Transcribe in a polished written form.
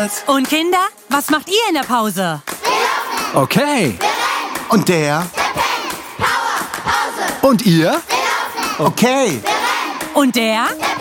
gerettet. Und Kinder, was macht ihr in der Pause? Okay. Und der? Und ihr? Okay. Und der?